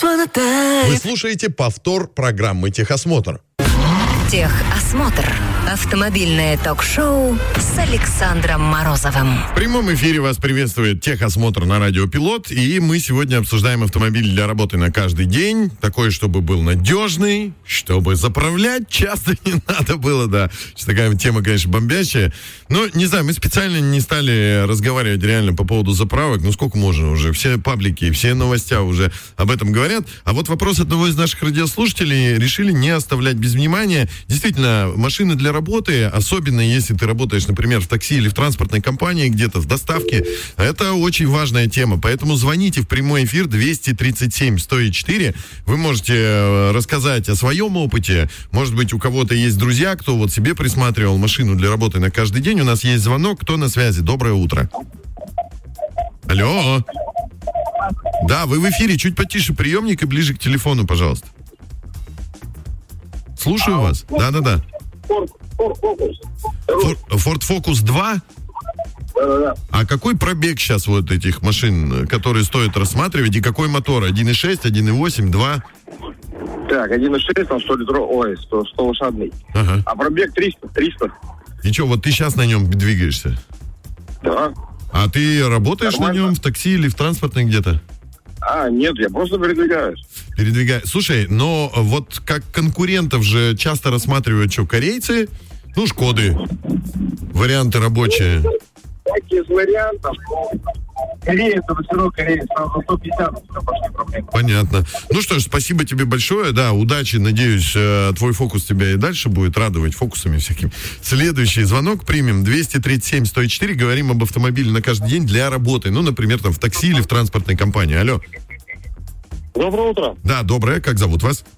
Вы слушаете повтор программы «Техосмотр». Техосмотр. Автомобильное ток-шоу с Александром Морозовым. В прямом эфире вас приветствует Техосмотр на радио Пилот. И мы сегодня обсуждаем автомобиль для работы на каждый день. Такой, чтобы был надежный, чтобы заправлять часто не надо было, да. Такая тема, конечно, бомбящая. Но, не знаю, мы специально не стали разговаривать реально по поводу заправок. Ну, сколько можно уже? Все паблики, все новостя уже об этом говорят. А вот вопрос одного из наших радиослушателей решили не оставлять без внимания. Действительно, машины для работы, особенно если ты работаешь, например, в такси или в транспортной компании, где-то в доставке, это очень важная тема. Поэтому звоните в прямой эфир 237-104. Вы можете рассказать о своем опыте. Может быть, у кого-то есть друзья, кто вот себе присматривал машину для работы на каждый день. У нас есть звонок. Кто на связи? Доброе утро. Алло. Да, вы в эфире. Чуть потише приемник и ближе к телефону, пожалуйста. Слушаю вас. Да-да-да. Ford Focus 2? Да. А какой пробег сейчас вот этих машин, которые стоит рассматривать? И какой мотор? 1.6, 1.8, 2? Так, 1.6, там 100 литров, 100 лошадный. Ага. А пробег 300. И что, вот ты сейчас на нем двигаешься? Да. А ты работаешь Нормально. на нем в такси или в транспортной где-то? Нет, я просто передвигаюсь. Слушай, но вот как конкурентов же часто рассматривают, что, корейцы? Ну, Шкоды. Варианты рабочие. Так, из вариантов, Корея, это все равно Корея, сразу 150, все пошли проблемы. Понятно. Ну что ж, спасибо тебе большое. Да, удачи. Надеюсь, твой фокус тебя и дальше будет радовать фокусами всякими. Следующий звонок примем. 237-104. Говорим об автомобиле на каждый день для работы. Ну, например, там в такси или в транспортной компании. Алло. Доброе утро. Да, доброе. Как зовут вас?